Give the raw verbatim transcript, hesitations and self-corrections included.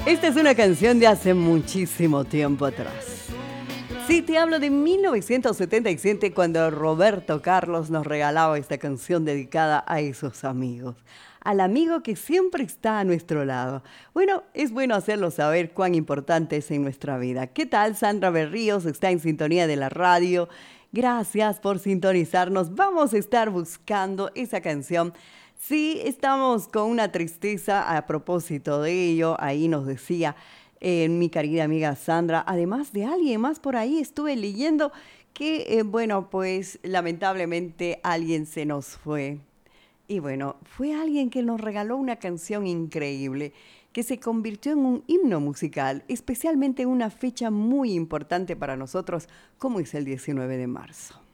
Esta es una canción de hace muchísimo tiempo atrás. Sí, te hablo de mil novecientos setenta y siete, cuando Roberto Carlos nos regalaba esta canción dedicada a esos amigos. Al amigo que siempre está a nuestro lado. Bueno, es bueno hacerlo saber cuán importante es en nuestra vida. ¿Qué tal? Sandra Berríos está en sintonía de la radio. Gracias por sintonizarnos. Vamos a estar buscando esa canción. Sí, estamos con una tristeza a propósito de ello. Ahí nos decía eh, mi querida amiga Sandra, además de alguien más por ahí, estuve leyendo que, eh, bueno, pues lamentablemente alguien se nos fue. Y bueno, fue alguien que nos regaló una canción increíble, que se convirtió en un himno musical, especialmente en una fecha muy importante para nosotros, como es el diecinueve de marzo.